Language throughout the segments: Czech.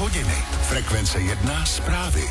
hodiny. Frekvence 1 zprávy.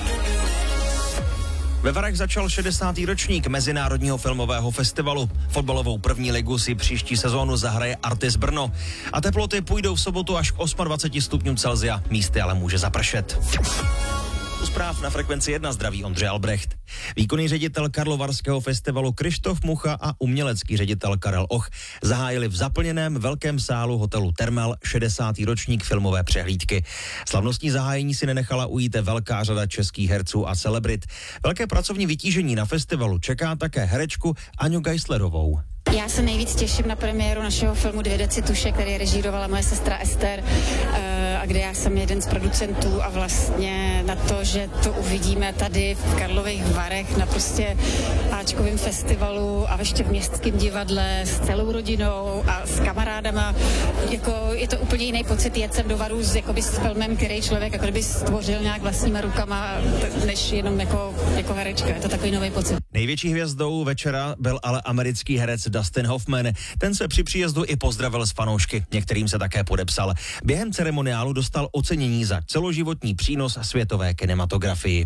Ve Varech začal 60. ročník Mezinárodního filmového festivalu. Fotbalovou první ligu si příští sezónu zahraje Artis Brno. A teploty půjdou v sobotu až k 28 stupňům Celsia. Místy ale může zapršet. U zpráv na Frekvenci 1 zdraví Ondřej Albrecht. Výkonný ředitel Karlovarského festivalu Krištof Mucha a umělecký ředitel Karel Och zahájili v zaplněném velkém sálu hotelu Thermal 60. ročník filmové přehlídky. Slavnostní zahájení si nenechala ujít velká řada českých herců a celebrit. Velké pracovní vytížení na festivalu čeká také herečku Aňu Geislerovou. Já se nejvíc těším na premiéru našeho filmu Dvě deci tuše, který režírovala moje sestra Ester a kde já jsem jeden z producentů a vlastně na to, že to uvidíme tady v Karlových Varech na prostě áčkovém festivalu a ještě v Městském divadle s celou rodinou a s kamarádama. Jako, je to úplně jiný pocit jet sem do Varů s filmem, který člověk jako kdyby stvořil nějak vlastníma rukama, než jenom jako herečka. Je to takový nový pocit. Největší hvězdou večera byl ale americký herec Dustin Hoffman. Ten se při příjezdu i pozdravil s fanoušky, některým se také podepsal. Během ceremoniálu dostal ocenění za celoživotní přínos světové kinematografii.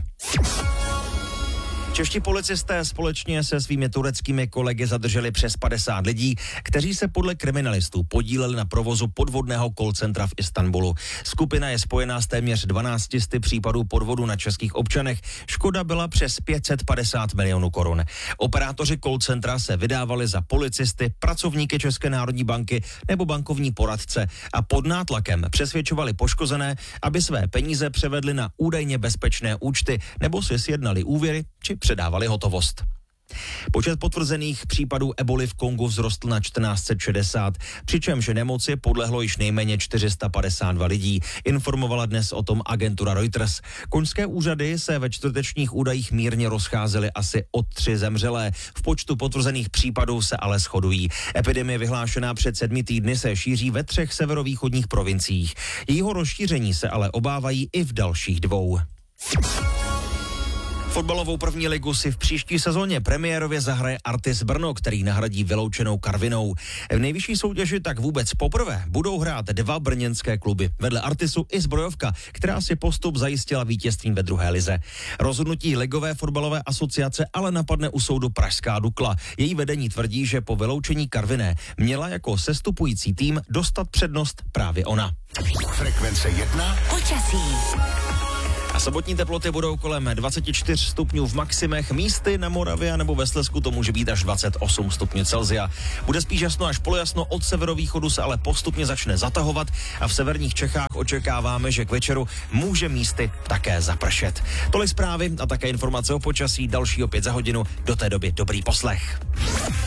Čeští policisté společně se svými tureckými kolegy zadrželi přes 50 lidí, kteří se podle kriminalistů podíleli na provozu podvodného call centra v Istanbulu. Skupina je spojená s téměř 12 případů podvodu na českých občanech. Škoda byla přes 550 milionů korun. Operátoři call centra se vydávali za policisty, pracovníky České národní banky nebo bankovní poradce a pod nátlakem přesvědčovali poškozené, aby své peníze převedli na údajně bezpečné účty nebo si sjednali úvěry či předávali hotovost. Počet potvrzených případů eboly v Kongu vzrostl na 1460, přičemž nemoci podlehlo již nejméně 452 lidí, informovala dnes o tom agentura Reuters. Konžské úřady se ve čtvrtečních údajích mírně rozcházely asi o 3 zemřelé. V počtu potvrzených případů se ale shodují. Epidemie vyhlášená před 7 týdny se šíří ve 3 severovýchodních provinciích. Jejího rozšíření se ale obávají i v dalších 2. Fotbalovou první ligu si v příští sezóně premiérově zahraje Artis Brno, který nahradí vyloučenou Karvinou. V nejvyšší soutěži tak vůbec poprvé budou hrát 2 brněnské kluby. Vedle Artisu i Zbrojovka, která si postup zajistila vítězstvím ve 2. lize. Rozhodnutí Ligové fotbalové asociace ale napadne u soudu pražská Dukla. Její vedení tvrdí, že po vyloučení Karviné měla jako sestupující tým dostat přednost právě ona. Frekvence 1 počasí. A sobotní teploty budou kolem 24 stupňů v maximech, místy na Moravě nebo ve Slezsku to může být až 28 stupňů Celsia. Bude spíš jasno až polojasno, od severovýchodu se ale postupně začne zatahovat a v severních Čechách očekáváme, že k večeru může místy také zapršet. Tolik zprávy a také informace o počasí, další opět za hodinu, do té doby dobrý poslech.